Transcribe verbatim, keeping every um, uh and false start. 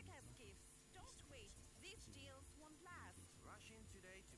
as gifts. Don't wait. These deals won't last. Rush in today to